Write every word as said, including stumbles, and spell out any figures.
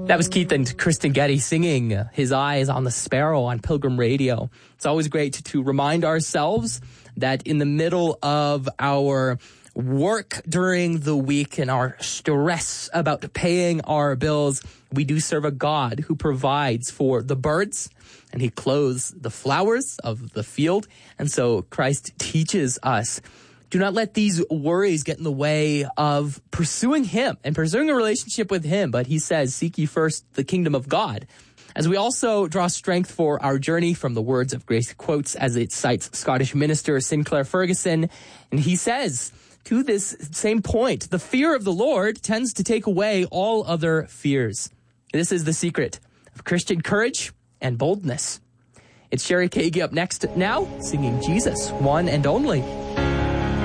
That was Keith and Kristen Getty singing His Eyes on the Sparrow on Pilgrim Radio. It's always great to, to remind ourselves that in the middle of our work during the week and our stress about paying our bills, we do serve a God who provides for the birds and he clothes the flowers of the field. And so Christ teaches us, do not let these worries get in the way of pursuing him and pursuing a relationship with him. But he says, seek ye first the kingdom of God. As we also draw strength for our journey from the words of Grace Quotes as it cites Scottish minister Sinclair Ferguson. And he says, to this same point, the fear of the Lord tends to take away all other fears. This is the secret of Christian courage and boldness. It's Sherry Kagi up next now, singing Jesus, One and Only.